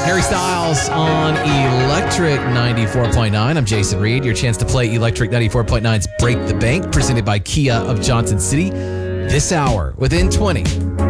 Harry Styles on Electric 94.9. I'm Jason Reed. Your chance to play Electric 94.9's Break the Bank, presented by Kia of Johnson City. This hour, within 20.